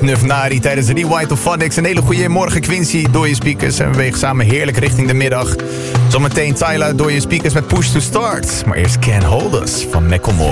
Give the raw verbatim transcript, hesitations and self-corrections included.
met Nuf Nari tijdens Rewind of Phonics. Een hele goede morgen, Quincy, door je speakers. En we bewegen samen heerlijk richting de middag. Zometeen Tyler door je speakers met Push to Start. Maar eerst Can't Hold Us van Macklemore.